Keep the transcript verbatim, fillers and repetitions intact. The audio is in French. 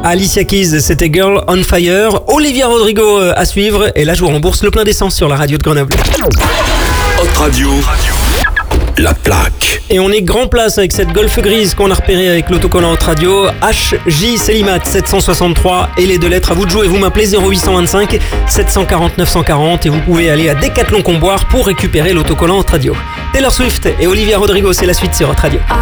Alicia Keys, c'était Girl on Fire. Olivia Rodrigo à suivre. Et là, je vous rembourse le plein d'essence sur la radio de Grenoble. Hot Radio, la plaque. Et on est grand place avec cette Golf grise qu'on a repérée avec l'autocollant Hot Radio. H J Célimat sept cent soixante-trois et les deux lettres. À vous de jouer. Vous m'appelez zéro huit cent vingt-cinq sept cent quarante neuf cent quarante et vous pouvez aller à Décathlon Comboire pour récupérer l'autocollant Hot Radio. Taylor Swift et Olivia Rodrigo, c'est la suite sur Hot Radio.